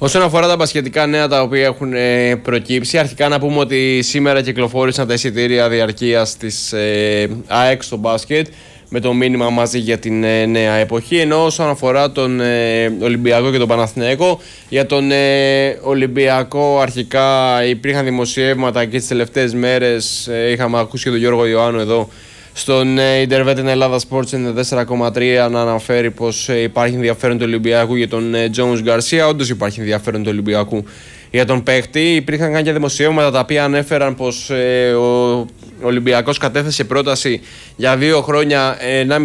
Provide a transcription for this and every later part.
Όσον αφορά τα μπασκετικά νέα τα οποία έχουν προκύψει, αρχικά να πούμε ότι σήμερα κυκλοφόρησαν τα εισιτήρια διαρκείας της ΑΕΚ στο μπάσκετ με το μήνυμα μαζί για την νέα εποχή. Ενώ όσον αφορά τον Ολυμπιακό και τον Παναθηναϊκό, για τον Ολυμπιακό αρχικά υπήρχαν δημοσιεύματα και τις τελευταίες μέρες είχαμε ακούσει και τον Γιώργο Ιωάννου εδώ στον Ιντερβέτεν Ελλάδα Sports 94,3 να αναφέρει πως υπάρχει ενδιαφέρον του Ολυμπιακού για τον Τζόνς Γκαρσία. Όντως υπάρχει ενδιαφέρον του Ολυμπιακού για τον παίχτη. Υπήρχαν κάποια δημοσιεύματα τα οποία ανέφεραν πως ο Ολυμπιακός κατέθεσε πρόταση για 2 χρόνια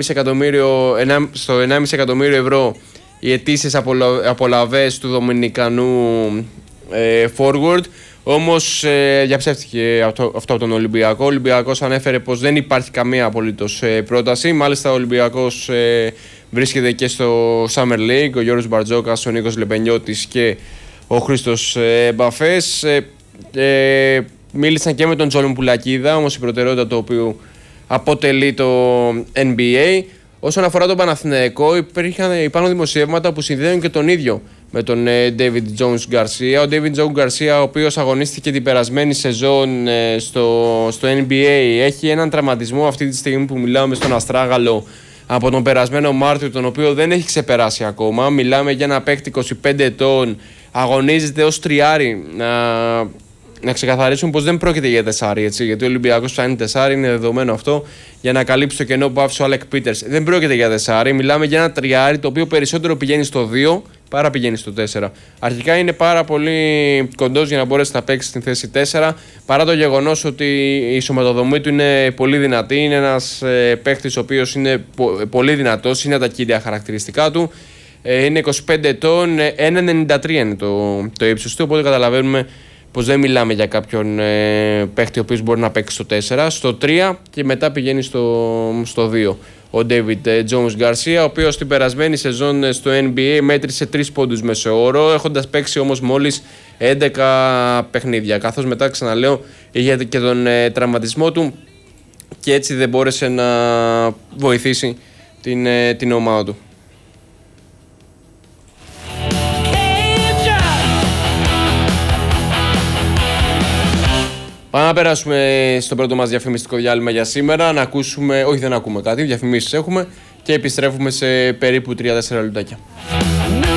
στο 1,5 εκατομμύριο ευρώ οι αιτήσεις απολαβές του Δομινικανού forward. Όμως διαψεύτηκε αυτό από τον Ολυμπιακό. Ο Ολυμπιακός ανέφερε πως δεν υπάρχει καμία απολύτως πρόταση. Μάλιστα ο Ολυμπιακός βρίσκεται και στο Summer League. Ο Γιώργος Μπαρτζόκας, ο Νίκος Λεπενιώτης και ο Χρήστος Μπαφές μίλησαν και με τον Τζόλον Πουλακίδα, όμως η προτεραιότητα του οποίου αποτελεί το NBA. Όσον αφορά τον Παναθηναϊκό, υπάρχουν δημοσιεύματα που συνδέουν και τον ίδιο με τον David Jones Garcia. Ο David Jones Garcia, ο οποίος αγωνίστηκε την περασμένη σεζόν στο NBA, έχει έναν τραυματισμό αυτή τη στιγμή που μιλάμε στον αστράγαλο από τον περασμένο Μάρτιο, τον οποίο δεν έχει ξεπεράσει ακόμα. Μιλάμε για ένα παίκτη 25 ετών, αγωνίζεται ως τριάρι. Να ξεκαθαρίσουμε πως δεν πρόκειται για τεσάρι, έτσι, γιατί ο Ολυμπιακός ψάχνει τεσάρι, είναι δεδομένο αυτό, για να καλύψει το κενό που άφησε ο Αλεκ Πίτερς. Δεν πρόκειται για τεσάρι, μιλάμε για ένα τριάρι το οποίο περισσότερο πηγαίνει στο 2 παρά πηγαίνει στο 4. Αρχικά είναι πάρα πολύ κοντός για να μπορέσει να παίξει στην θέση 4, παρά το γεγονός ότι η σωματοδομή του είναι πολύ δυνατή. Είναι ένας παίχτης ο οποίος είναι πολύ δυνατός, είναι τα κύρια χαρακτηριστικά του. Είναι 25 ετών, 1,93 είναι το ύψος του, οπότε καταλαβαίνουμε πως δεν μιλάμε για κάποιον παίχτη ο οποίος μπορεί να παίξει στο 4, στο 3 και μετά πηγαίνει στο 2. Ο David Jones Garcia, ο οποίος στην περασμένη σεζόν στο NBA μέτρησε 3 πόντους μεσοόρο, έχοντας παίξει όμως μόλις 11 παιχνίδια. Καθώς μετά, ξαναλέω, είχε και τον τραυματισμό του και έτσι δεν μπόρεσε να βοηθήσει την ομάδα του. Πάμε να περάσουμε στο πρώτο μας διαφημιστικό διάλειμμα για σήμερα. Να ακούσουμε, όχι δεν ακούμε κάτι, διαφημίσεις έχουμε και επιστρέφουμε σε περίπου 3-4 λεπτάκια.